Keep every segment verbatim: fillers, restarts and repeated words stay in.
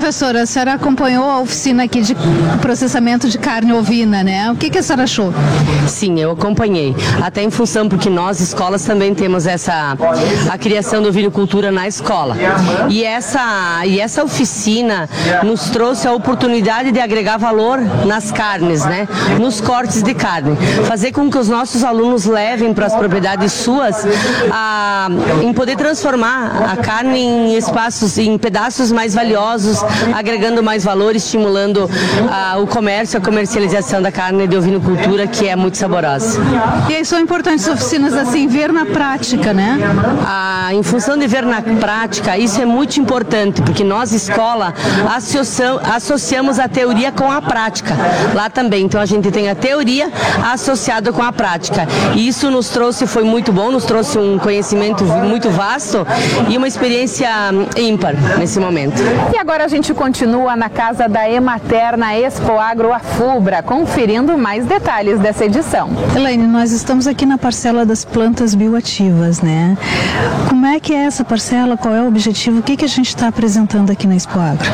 Professora, a senhora acompanhou a oficina aqui de processamento de carne ovina, né? O que, que a senhora achou? Sim, eu acompanhei. Até em função, porque nós, escolas, também temos essa, a criação do ovinocultura na escola. E essa, e essa oficina nos trouxe a oportunidade de agregar valor nas carnes, né? Nos cortes de carne. Fazer com que os nossos alunos levem para as propriedades suas a, em poder transformar a carne em espaços, em pedaços mais valiosos, agregando mais valor, estimulando a, o comércio, a comercialização da carne de ovinocultura, que é muito saborosa. E aí são importantes oficinas assim, ver na prática, né? Ah, em função de ver na prática, isso é muito importante, porque nós, escola, associam, associamos a teoria com a prática. Lá também, então a gente tem a teoria associada com a prática. E isso nos trouxe, foi muito bom, nos trouxe um conhecimento muito vasto e uma experiência ímpar nesse momento. E agora a gente continua na casa da Emater, na Expoagro Afubra, conferindo mais detalhes dessa edição. Elaine, nós estamos aqui na parcela das plantas bioativas, né? Como é que é essa parcela? Qual é o objetivo? O que, que a gente está apresentando aqui na Expoagro?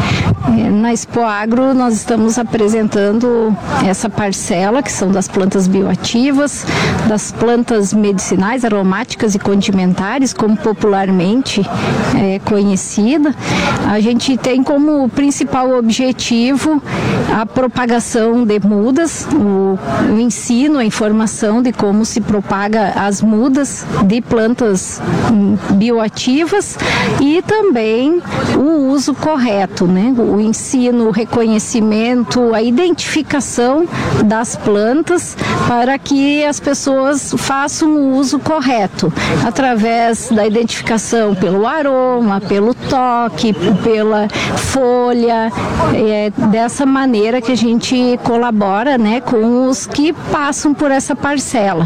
Na Expoagro nós estamos apresentando essa parcela, que são das plantas bioativas, das plantas medicinais, aromáticas e condimentares, como popularmente é conhecida. A gente tem como principal objetivo a propagação de mudas, o, o ensino, a informação de como se propaga as mudas de plantas bioativas e também o uso correto, né? O ensino, o reconhecimento, a identificação das plantas para que as pessoas façam o uso correto, através da identificação pelo aroma, pelo toque, pela folha, é dessa maneira que a gente colabora, né, com os que passam por essa parcela.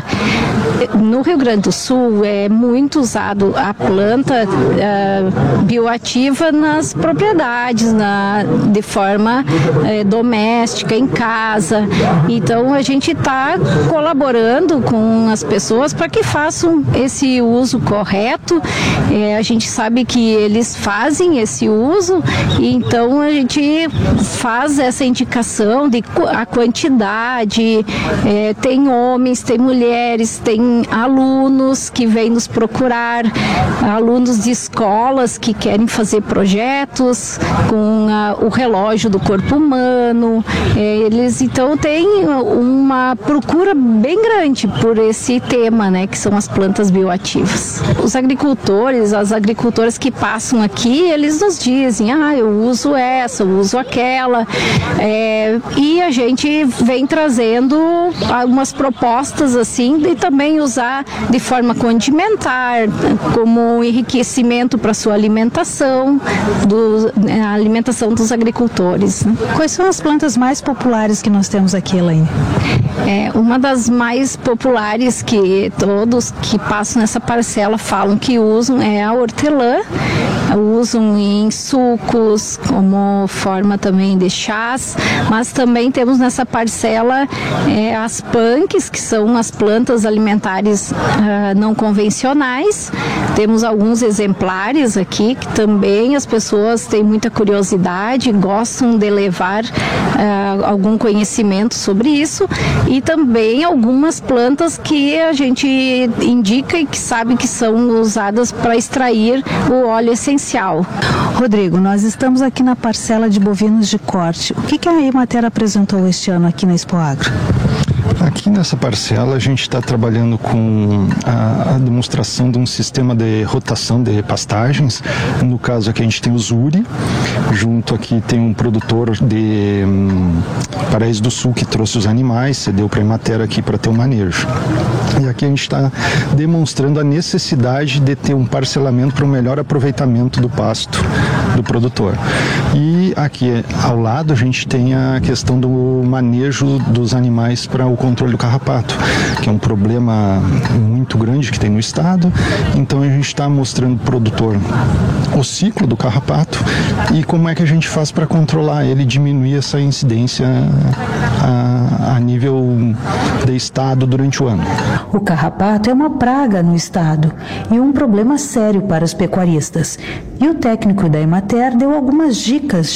No Rio Grande do Sul é muito usado a planta uh, bioativa nas propriedades, na, de forma uh, doméstica, em casa. Então a gente está colaborando com as pessoas para que façam esse uso correto. É, a gente sabe que eles fazem esse uso, e então a gente faz essa indicação de a quantidade. É, tem homens, tem mulheres, tem alunos que vêm nos procurar, alunos de escolas que querem fazer projetos com a, o relógio do corpo humano. É, eles então têm uma procura bem grande por esse tema, né, que são as plantas bioativas. Os agricultores, as agricultoras que passam aqui, eles nos dizem, ah, eu uso essa, eu uso aquela, é, e a gente vem trazendo algumas propostas assim, e também usar de forma condimentar, como enriquecimento para sua alimentação, do, a alimentação dos agricultores. Quais são as plantas mais populares que nós temos aqui, Elaine? É, uma das mais populares que todos que passam nessa parcela falam que usam é a hortelã. Usam em sucos, como forma também de chás, mas também temos nessa parcela é, as punks, que são as plantas alimentares uh, não convencionais. Temos alguns exemplares aqui que também as pessoas têm muita curiosidade, gostam de levar uh, algum conhecimento sobre isso, e também algumas plantas que a gente indica e que sabe que são usadas para extrair o óleo essencial. Rodrigo, nós estamos aqui na parcela de bovinos de corte. O que, que a Emater apresentou este ano aqui na Expoagro? Aqui nessa parcela a gente está trabalhando com a, a demonstração de um sistema de rotação de pastagens. No caso aqui a gente tem o Zuri, junto aqui tem um produtor de hum, Paraíso do Sul que trouxe os animais, cedeu para a Emater aqui para ter um manejo. E aqui a gente está demonstrando a necessidade de ter um parcelamento para um melhor aproveitamento do pasto do produtor. E aqui ao lado a gente tem a questão do manejo dos animais para o controle do carrapato, que é um problema muito grande que tem no estado. Então a gente está mostrando ao produtor o ciclo do carrapato e como é que a gente faz para controlar ele e diminuir essa incidência a, a nível de estado durante o ano. O carrapato é uma praga no estado e um problema sério para os pecuaristas. E o técnico da Emater deu algumas dicas